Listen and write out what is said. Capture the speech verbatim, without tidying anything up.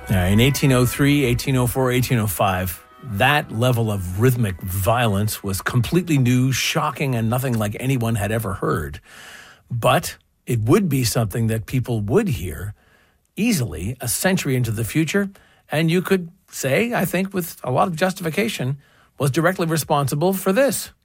Uh, in eighteen oh three, eighteen oh four, eighteen oh five, that level of rhythmic violence was completely new, shocking, and nothing like anyone had ever heard. But it would be something that people would hear easily a century into the future, and you could say, I think with a lot of justification, was directly responsible for this.